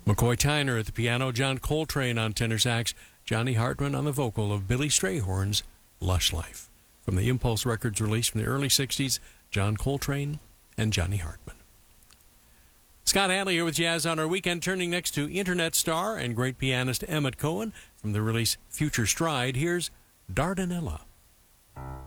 McCoy Tyner at the piano, John Coltrane on tenor sax, Johnny Hartman on the vocal of Billy Strayhorn's Lush Life. From the Impulse Records release from the early 60s, John Coltrane and Johnny Hartman. Scott Hadley here with Jazz on our weekend, turning next to internet star and great pianist Emmett Cohen from the release Future Stride. Here's Dardanella.